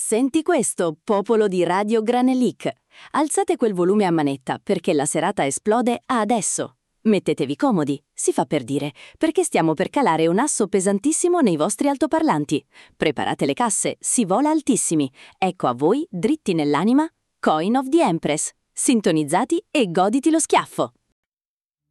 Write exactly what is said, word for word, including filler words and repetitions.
Senti questo, popolo di Radio Granelic. Alzate quel volume a manetta perché la serata esplode adesso. Mettetevi comodi, si fa per dire, perché stiamo per calare un asso pesantissimo nei vostri altoparlanti. Preparate le casse, si vola altissimi. Ecco a voi, dritti nell'anima, Coin of the Empress. Sintonizzati e goditi lo schiaffo.